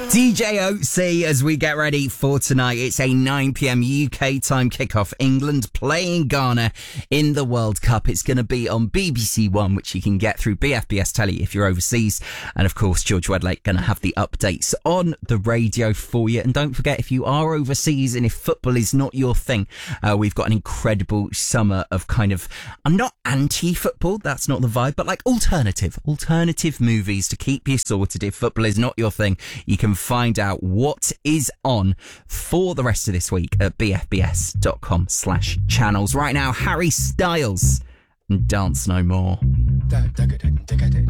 DJ OC as we get ready for tonight. It's a 9 p.m. UK time kickoff. England playing Ghana in the World Cup. It's going to be on BBC One, which you can get through BFBS Telly if you're overseas. And of course, George Wedlake going to have the updates on the radio for you. And don't forget, if you are overseas and if football is not your thing, we've got an incredible summer of kind of, I'm not anti-football, that's not the vibe, but like alternative movies to keep you sorted. If football is not your thing, you can find out what is on for the rest of this week at bfbs.com/channels. Right now, Harry Styles and Dance No More.